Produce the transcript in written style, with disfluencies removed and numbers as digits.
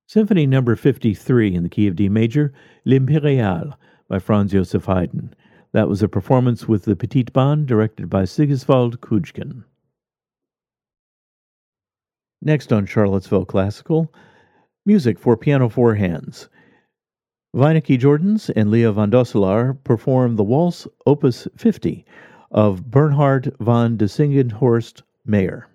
Symphony Number 53 in the key of D major, L'Impériale by Franz Joseph Haydn. That was a performance with the Petite Bande directed by Sigiswald Kujkin. Next on Charlottesville Classical, music for piano four hands. Wyneke Jordans and Leah van Dosselaar perform the Waltz Opus 50 of Bernhard van de Singenhorst Meyer.